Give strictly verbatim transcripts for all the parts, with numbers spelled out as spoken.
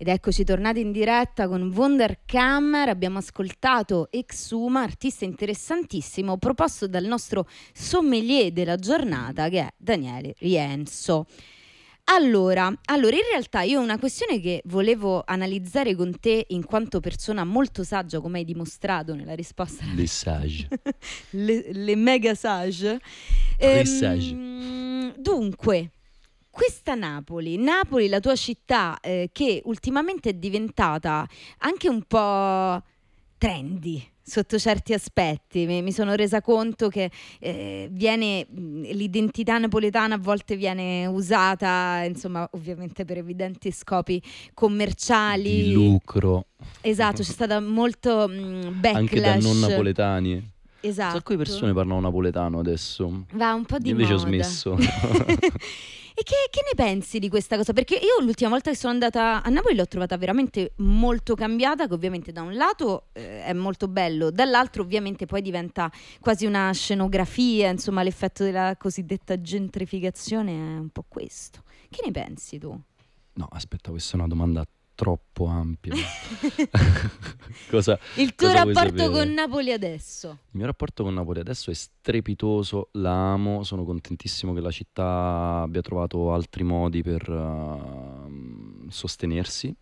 Ed eccoci tornati in diretta con Wunderkammer. Abbiamo ascoltato Exuma, artista interessantissimo, proposto dal nostro sommelier della giornata, che è Daniele Rienzo. Allora, allora, in realtà io ho una questione che volevo analizzare con te in quanto persona molto saggia, come hai dimostrato nella risposta. Le sage. le, le mega sage. Très sage. Ehm, dunque, questa Napoli, Napoli, la tua città, eh, che ultimamente è diventata anche un po' trendy sotto certi aspetti. Mi, mi sono resa conto che eh, viene mh, l'identità napoletana a volte viene usata, insomma, ovviamente per evidenti scopi commerciali. Di lucro. Esatto, c'è stata molto mh, backlash. Anche da non napoletani. Esatto. Un sacco di persone parlano napoletano adesso. Va un po' di Io invece moda. ho smesso. E che, che ne pensi di questa cosa? Perché io l'ultima volta che sono andata a Napoli l'ho trovata veramente molto cambiata, che ovviamente da un lato eh, è molto bello, dall'altro ovviamente poi diventa quasi una scenografia, insomma l'effetto della cosiddetta gentrificazione è un po' questo. Che ne pensi tu? No, aspetta, questa è una domanda troppo ampia. cosa, Il tuo cosa vuoi rapporto sapere? con Napoli adesso? Il mio rapporto con Napoli adesso è strepitoso, la amo, sono contentissimo che la città abbia trovato altri modi per uh, sostenersi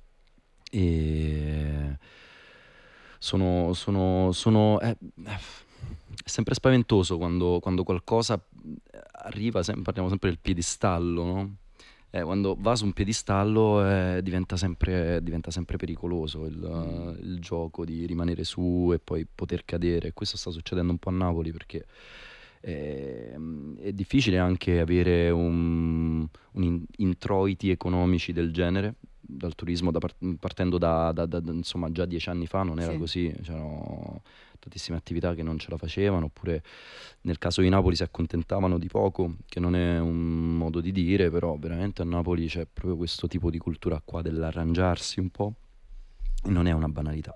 e sono, sono, sono è, è sempre spaventoso quando, quando qualcosa arriva, sem- parliamo sempre del piedistallo, no? Eh, quando va su un piedistallo eh, diventa sempre, diventa sempre pericoloso il, uh, il gioco di rimanere su e poi poter cadere. Questo sta succedendo un po' a Napoli perché eh, è difficile anche avere un, un in- introiti economici del genere dal turismo, da par- partendo da, da- da- da- insomma già dieci anni fa non era Sì. così, c'erano tantissime attività che non ce la facevano, oppure nel caso di Napoli si accontentavano di poco, che non è un modo di dire, però veramente a Napoli c'è proprio questo tipo di cultura qua dell'arrangiarsi un po' e non è una banalità.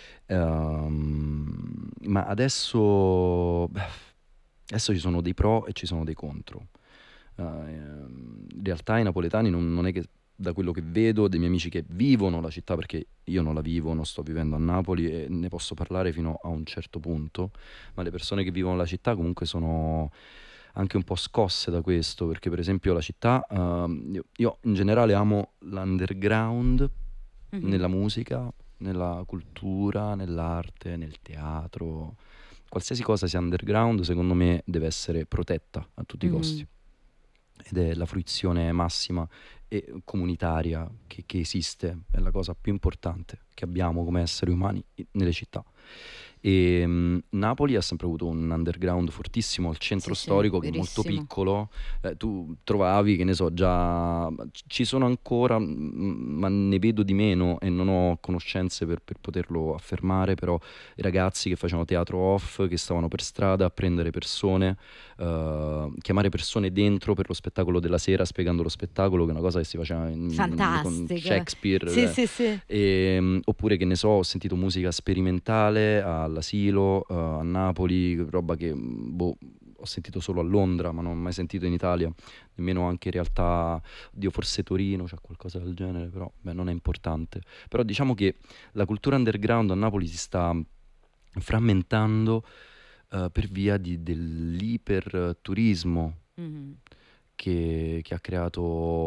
Ehm, ma adesso, beh, adesso ci sono dei pro e ci sono dei contro. Eh, in realtà i napoletani non, non è che da quello che vedo dei miei amici che vivono la città, perché io non la vivo, non sto vivendo a Napoli e ne posso parlare fino a un certo punto, ma le persone che vivono la città comunque sono anche un po' scosse da questo, perché per esempio la città, ehm, io, io in generale amo l'underground Mhm. nella musica, nella cultura, nell'arte, nel teatro. Qualsiasi cosa sia underground, secondo me, deve essere protetta a tutti i Mhm. costi. Ed è la fruizione massima e comunitaria che, che esiste, è la cosa più importante che abbiamo come esseri umani i- nelle città. E mh, Napoli ha sempre avuto un underground fortissimo, il centro Sì, sì, storico che è molto verissimo. piccolo, eh, tu trovavi, che ne so, già c- ci sono ancora, mh, ma ne vedo di meno e non ho conoscenze per, per poterlo affermare, però i ragazzi che facevano teatro off, che stavano per strada a prendere persone, eh, chiamare persone dentro per lo spettacolo della sera spiegando lo spettacolo, che è una cosa che si faceva in- con Fantastica. Shakespeare. Sì, eh, sì, sì. e, oppure che ne so, ho sentito musica sperimentale all'asilo, eh, a Napoli, roba che boh, ho sentito solo a Londra, ma non ho mai sentito in Italia, nemmeno anche in realtà, Dio, forse Torino c'è qualcosa del genere, però beh, non è importante. Però diciamo che la cultura underground a Napoli si sta frammentando eh, per via di- dell'iperturismo Mhm. che, che ha creato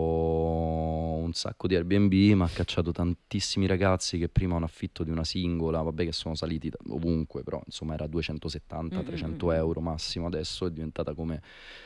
un sacco di Airbnb, ma ha cacciato tantissimi ragazzi che prima un affitto di una singola, vabbè che sono saliti da- ovunque, però insomma era duecentosettanta trecento Mm-mm-mm. euro massimo, adesso è diventata come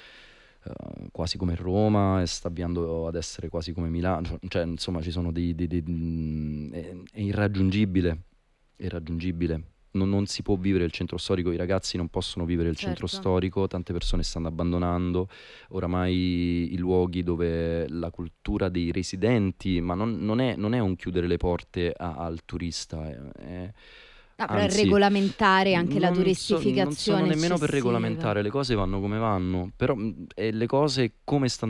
eh, quasi come Roma e sta avviando ad essere quasi come Milano, cioè cioè, insomma ci sono dei, dei- dei- mm, è, è irraggiungibile, è irraggiungibile. Non, non si può vivere il centro storico, i ragazzi non possono vivere il centro Certo. storico, tante persone stanno abbandonando oramai i luoghi dove la cultura dei residenti, ma non, non è, non è un chiudere le porte a- al turista, è- è- Ah, però è anzi, regolamentare anche la non, so- non sono turistificazione nemmeno per eccessiva. regolamentare, le cose vanno come vanno, però mh, e le cose come stanno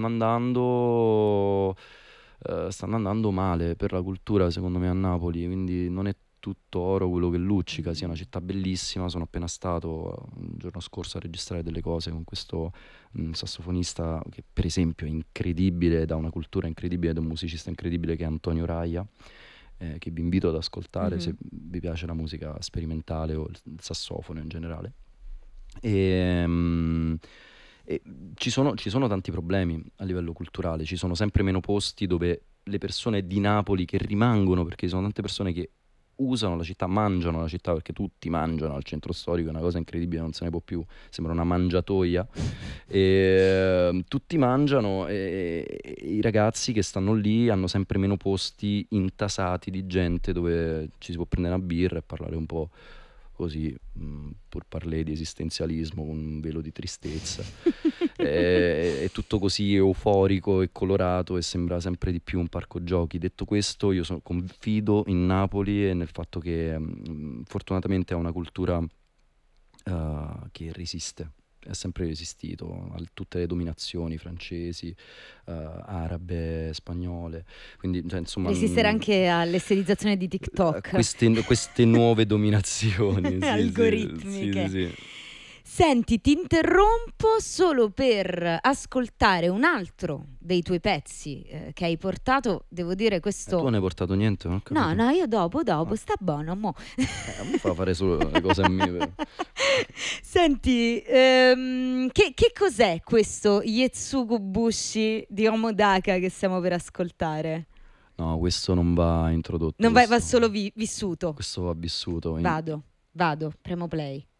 andando, eh, stanno andando male per la cultura secondo me a Napoli, quindi non è tutt'oro quello che luccica, sia una città bellissima. Sono appena stato il giorno scorso a registrare delle cose con questo mh, sassofonista che per esempio è incredibile, da una cultura incredibile, da un musicista incredibile, che è Antonio Raia, eh, che vi invito ad ascoltare Mhm. se vi piace la musica sperimentale o il, il sassofono in generale. E, mm, e ci sono, ci sono tanti problemi a livello culturale, ci sono sempre meno posti dove le persone di Napoli che rimangono, perché ci sono tante persone che usano la città, mangiano la città, perché tutti mangiano al centro storico, è una cosa incredibile, non se ne può più, sembra una mangiatoia. E, eh, tutti mangiano e, e i ragazzi che stanno lì hanno sempre meno posti intasati di gente dove ci si può prendere una birra e parlare un po' così, mh, pur parler di esistenzialismo con un velo di tristezza. È, è tutto così euforico e colorato e sembra sempre di più un parco giochi. Detto questo, io sono- confido in Napoli e nel fatto che mh, fortunatamente ha una cultura eh, che resiste. È sempre resistito a tutte le dominazioni francesi, eh, arabe, spagnole. Quindi, cioè, insomma, Resistere mh, anche all'esterizzazione di a TikTok. queste, queste nuove dominazioni. Sì, sì, sì, sì, Algoritmiche. sì. Senti, ti interrompo solo per ascoltare un altro dei tuoi pezzi eh, che hai portato. Devo dire Eh, tu questo. non hai portato niente, non ho No, capito. no, io dopo, dopo, Ah, sta buono, mo. eh, mi fa fare solo le cose a me, però. Senti, ehm, che, che cos'è questo Yetsugu Bushi di Omodaka che stiamo per ascoltare? No, questo non va introdotto, Non vai, va questo, solo vi- vissuto. questo va vissuto. In- Vado, vado, premo play.